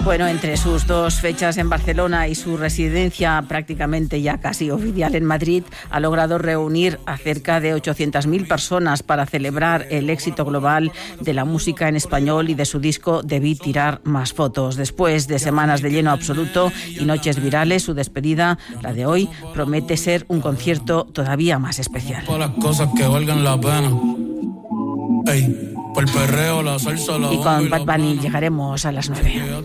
Bueno, entre sus dos fechas en Barcelona y su residencia prácticamente ya casi oficial en Madrid, ha logrado reunir a cerca de 800.000 personas para celebrar el éxito global de la música en español y de su disco Debí tirar más fotos. Después de semanas de lleno absoluto y noches virales, su despedida, la de hoy, promete ser un concierto todavía más especial. Y con Bad Bunny llegaremos a las 9.